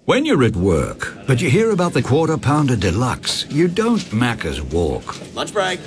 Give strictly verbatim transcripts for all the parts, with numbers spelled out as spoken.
When you're at work, but you hear about the Quarter Pounder Deluxe, you don't Macca's walk. Lunch break.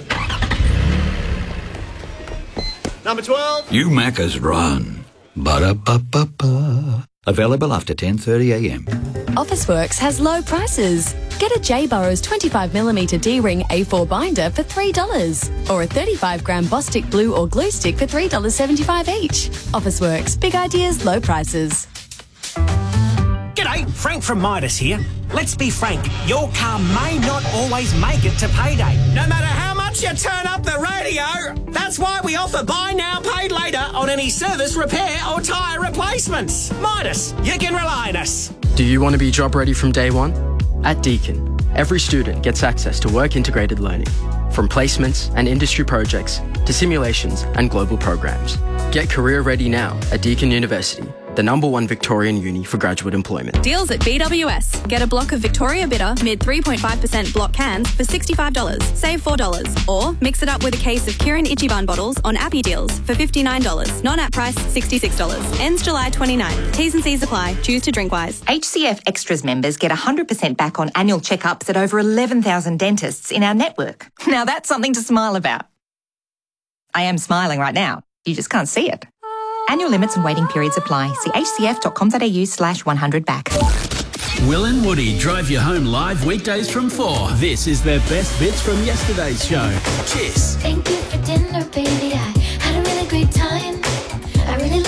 Number twelve. You Macca's run. Ba-da-ba-ba-ba. Available after ten thirty a m. Officeworks has low prices. Get a J. Burrows twenty-five millimetre D-ring A four binder for three dollars or a thirty-five gram Bostik glue or glue stick for three dollars seventy-five each. Officeworks, big ideas, low prices. G'day, Frank from Midas here. Let's be frank, your car may not always make it to payday. No matter how much you turn up the radio, that's why we offer buy now, pay later on any service, repair or tyre replacements. Midas, you can rely on us. Do you want to be job ready from day one? At Deakin, every student gets access to work-integrated learning, from placements and industry projects to simulations and global programs. Get career ready now at Deakin University, the number one Victorian uni for graduate employment. Deals at B W S. Get a block of Victoria Bitter mid three point five percent block cans for sixty-five dollars. Save four dollars. Or mix it up with a case of Kirin Ichiban bottles on Appy Deals for fifty-nine dollars. Non-app price sixty-six dollars. Ends July twenty-ninth. T's and C's apply. Choose to drink wise. H C F Extras members get one hundred percent back on annual checkups at over eleven thousand dentists in our network. Now that's something to smile about. I am smiling right now. You just can't see it. Annual limits and waiting periods apply. See hcf.com.au slash 100 back. Will and Woody drive you home live weekdays from four. This is their best bits from yesterday's show. Kiss. Thank you for dinner, baby. I had a really great time.